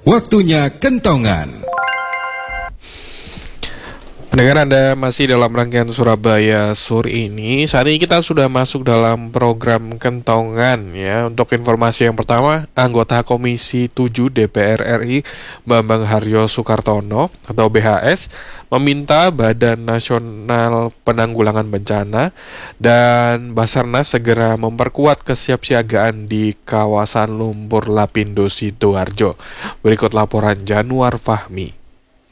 Waktunya kentongan. Pendengar, Anda masih dalam rangkaian Surabaya Sur ini. Saat ini kita sudah masuk dalam program kentongan ya. Untuk informasi yang pertama, anggota Komisi 7 DPR RI Bambang Haryo Soekartono atau BHS meminta Badan Nasional Penanggulangan Bencana dan Basarnas segera memperkuat kesiapsiagaan di kawasan lumpur Lapindo Sidoarjo. Berikut laporan Januar Fahmi.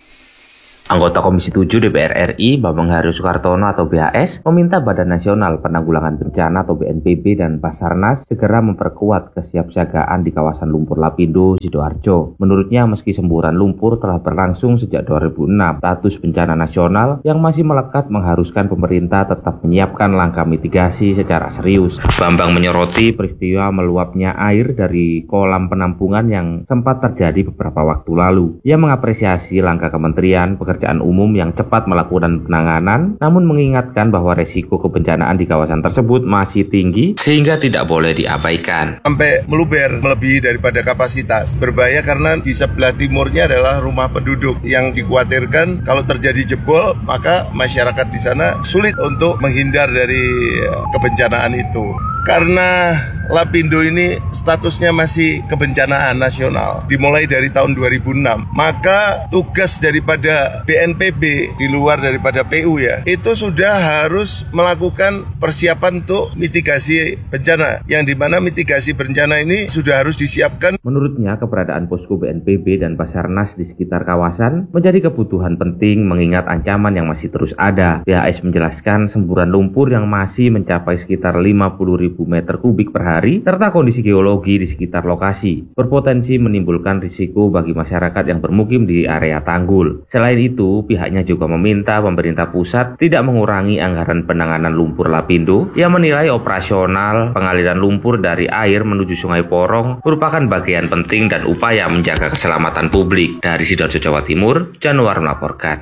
Anggota Komisi 7 DPR RI Bambang Haryo Soekartono atau BHS meminta Badan Nasional Penanggulangan Bencana atau BNPB dan Basarnas segera memperkuat kesiapsiagaan di kawasan lumpur Lapindo Sidoarjo. Menurutnya, meski semburan lumpur telah berlangsung sejak 2006, status bencana nasional yang masih melekat mengharuskan pemerintah tetap menyiapkan langkah mitigasi secara serius. Bambang menyoroti peristiwa meluapnya air dari kolam penampungan yang sempat terjadi beberapa waktu lalu. Ia mengapresiasi langkah Kementerian Pekerjaan Umum yang cepat melakukan penanganan, namun mengingatkan bahwa resiko kebencanaan di kawasan tersebut masih tinggi sehingga tidak boleh diabaikan. Sampai meluber melebihi daripada kapasitas. Berbahaya karena di sebelah timurnya adalah rumah penduduk yang dikhawatirkan kalau terjadi jebol, maka masyarakat di sana sulit untuk menghindar dari kebencanaan itu. Karena Lapindo ini statusnya masih kebencanaan nasional dimulai dari tahun 2006, maka tugas daripada BNPB di luar daripada PU ya, itu sudah harus melakukan persiapan untuk mitigasi bencana, yang dimana mitigasi bencana ini sudah harus disiapkan. Menurutnya, keberadaan posko BNPB dan Basarnas di sekitar kawasan menjadi kebutuhan penting mengingat ancaman yang masih terus ada. BHS menjelaskan semburan lumpur yang masih mencapai sekitar 50.000 meter kubik per hari serta kondisi geologi di sekitar lokasi berpotensi menimbulkan risiko bagi masyarakat yang bermukim di area tanggul. Selain itu, pihaknya juga meminta pemerintah pusat tidak mengurangi anggaran penanganan lumpur Lapindo yang menilai operasional pengaliran lumpur dari air menuju Sungai Porong merupakan bagian penting dan upaya menjaga keselamatan publik. Dari Sidoarjo, Jawa Timur, Januar melaporkan.